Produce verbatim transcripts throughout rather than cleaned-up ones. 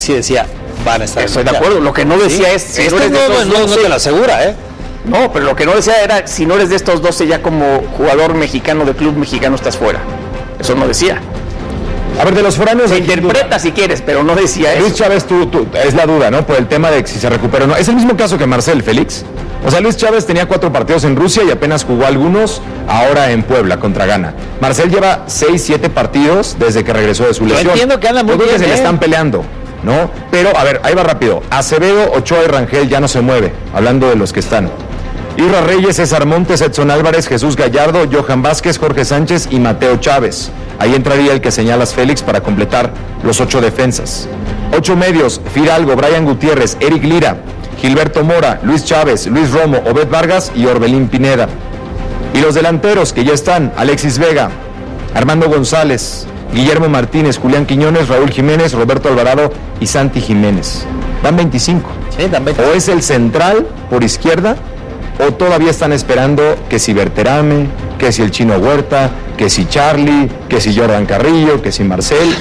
sí decía, van a estar. Estoy de acuerdo, lo que no decía ¿sí? es... Si este no, eres de no, no, no te lo asegura, ¿eh? No, pero lo que no decía era, si no eres de estos doce ya como jugador mexicano de club mexicano estás fuera. Eso no decía. A ver, de los foráneos... Se interpreta si quieres, pero no decía eso. Luis Chávez, tú, tú, es la duda, ¿no? Por el tema de si se recupera o no. Es el mismo caso que Marcel Félix. O sea, Luis Chávez tenía cuatro partidos en Rusia y apenas jugó algunos ahora en Puebla contra Ghana. Marcel lleva seis, siete partidos desde que regresó de su lesión. Yo entiendo que anda muy Yo creo bien, que se ¿eh? le están peleando, ¿no? Pero, a ver, ahí va rápido. Acevedo, Ochoa y Rangel ya no se mueve, hablando de los que están. Irra Reyes, César Montes, Edson Álvarez, Jesús Gallardo, Johan Vázquez, Jorge Sánchez y Mateo Chávez. Ahí entraría el que señalas, Félix, para completar los ocho defensas. Ocho medios: Fidalgo, Brian Gutiérrez, Eric Lira, Gilberto Mora, Luis Chávez, Luis Romo, Obed Vargas y Orbelín Pineda. Y los delanteros que ya están: Alexis Vega, Armando González, Guillermo Martínez, Julián Quiñones, Raúl Jiménez, Roberto Alvarado y Santi Jiménez. Dan veinticinco. Sí, dan veinticinco. O es el central por izquierda, o todavía están esperando que si Berterame, que si el Chino Huerta, que si Charlie, que si Jordan Carrillo, que si Marcel.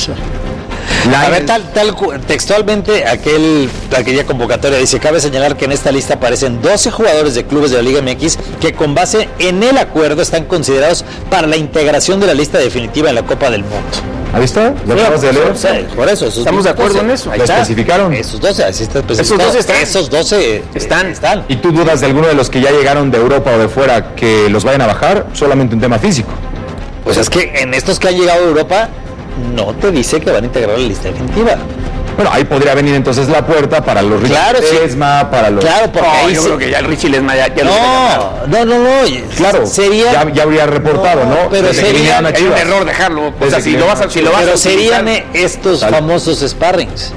La a ver, tal, tal textualmente aquel, aquella convocatoria dice: cabe señalar que en esta lista aparecen doce jugadores de clubes de la Liga M X que con base en el acuerdo están considerados para la integración de la lista definitiva en la Copa del Mundo. ¿Ha visto? ¿Lo acabas de leer? Sí, por eso. Esos Estamos de acuerdo doce, en eso. ¿Lo especificaron? Esos doce, así está especificado. Esos doce están. Esos doce están. están. ¿Y tú dudas de alguno de los que ya llegaron de Europa o de fuera que los vayan a bajar? Solamente un tema físico. Pues es que en estos que han llegado a Europa no te dice que van a integrar la lista definitiva. Bueno, ahí podría venir entonces la puerta para los Richie claro, Ledesma, sí. para los... Claro, porque no, ahí yo se... creo que ya el Richie Ledesma ya, ya no, no, no, no, claro, sería... ya, ya habría reportado, ¿no? ¿no? Pero desde sería... Hay un error dejarlo, o sea, si lo vas a, si lo vas pero a serían estos Tal. famosos sparrings.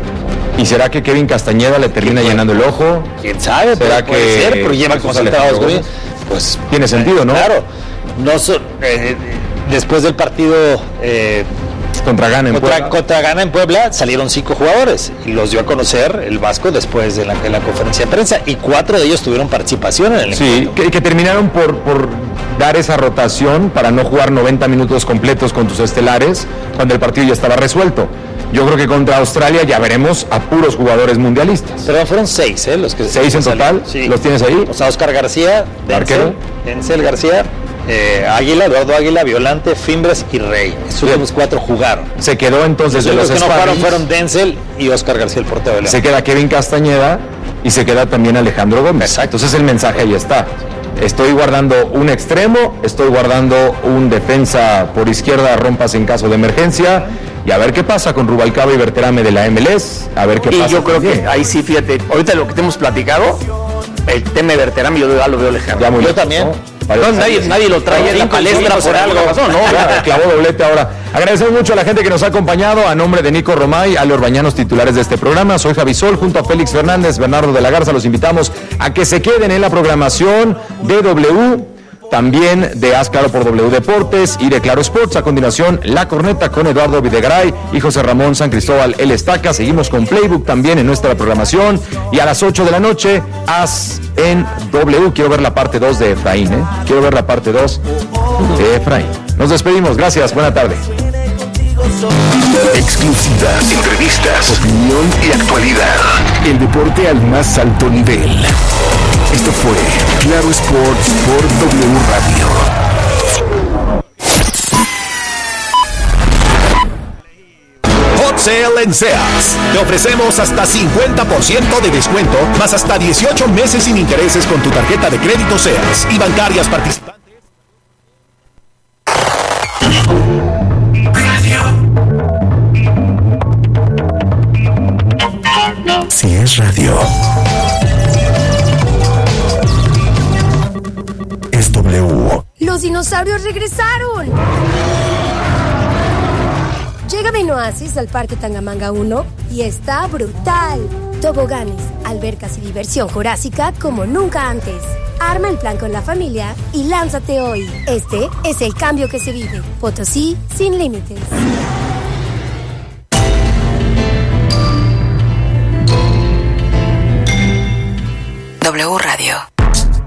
¿Y será que Kevin Castañeda le termina llenando el ojo? ¿Quién sabe? ¿Será puede que ser, pero lleva concentrados bien. Pues tiene sentido, ¿no? Claro. No so, eh, después del partido eh, contra Ghana en contra, Puebla. Contra Ghana en Puebla salieron cinco jugadores y los dio a conocer el Vasco después de la, de la conferencia de prensa y cuatro de ellos tuvieron participación en el sí, encuentro. que, que terminaron por, por dar esa rotación para no jugar noventa minutos completos con tus estelares cuando el partido ya estaba resuelto. Yo creo que contra Australia ya veremos a puros jugadores mundialistas. Pero fueron seis, ¿eh? Los que ¿Seis en total? Sí. ¿Los tienes ahí? O sea, Oscar García, Denzel, Denzel García, eh, Águila, Eduardo Águila, Violante, Fimbres y Rey. Esos últimos cuatro jugaron. Se quedó entonces los de los que no Sparrings. jugaron fueron Denzel y Oscar García, el portero de León. Se queda Kevin Castañeda y se queda también Alejandro Gómez. Exacto. Entonces el mensaje ahí está. Estoy guardando un extremo, estoy guardando un defensa por izquierda, rompas en caso de emergencia, y a ver qué pasa con Rubalcaba y Berterame de la M L S, a ver qué y pasa. Y yo creo también. que ahí sí, fíjate, ahorita lo que te hemos platicado, el tema de Berterame yo ya lo veo lejano. Ya muy yo lejos, también. ¿no? No, nadie, nadie lo trae en la palestra por algo. Pasó, ¿no? Claro, clavó doblete ahora. Agradecemos mucho a la gente que nos ha acompañado. A nombre de Nico Romay, Ale Orbañanos, titulares de este programa. Soy Javi Sol, junto a Félix Fernández, Bernardo de la Garza. Los invitamos a que se queden en la programación de W, también de Haz Claro por W Deportes y de Claro Sports. A continuación, La Corneta con Eduardo Videgaray y José Ramón San Cristóbal El Estaca. Seguimos con Playbook también en nuestra programación. Y a las ocho de la noche, Haz en W. Quiero ver la parte dos de Efraín, ¿eh? Quiero ver la parte dos de Efraín. Nos despedimos. Gracias. Buena tarde. Exclusivas, entrevistas, opinión y actualidad. El deporte al más alto nivel. Esto fue Claro Sports por W Radio. Hot Sale en Sears. Te ofrecemos hasta cincuenta por ciento de descuento, más hasta dieciocho meses sin intereses con tu tarjeta de crédito Sears y bancarias participantes. Si es radio, es W. ¡Los dinosaurios regresaron! Llega Vino Oasis al Parque Tangamanga uno y está brutal. Toboganes, albercas y diversión jurásica como nunca antes. Arma el plan con la familia y lánzate hoy. Este es el cambio que se vive. Potosí sin límites. W Radio.